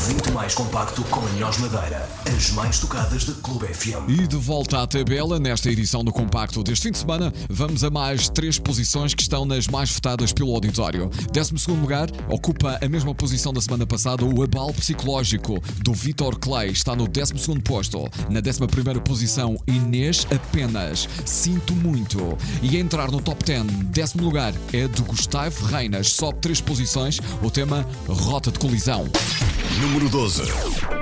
muito mais compacto com a melhor madeira. As mais tocadas da Clube FM. E de volta à tabela, nesta edição do Compacto deste fim de semana, vamos a mais 3 posições que estão nas mais votadas pelo auditório. 12º lugar, ocupa a mesma posição da semana passada, o Abalo Psicológico, do Vitor Clay, está no 12º posto. Na 11ª posição, Inês Apenas, Sinto Muito. E a entrar no top 10, 10º lugar, é de Gustavo Reinas, sobe 3 posições, o tema Rota de Colisão. Número 12.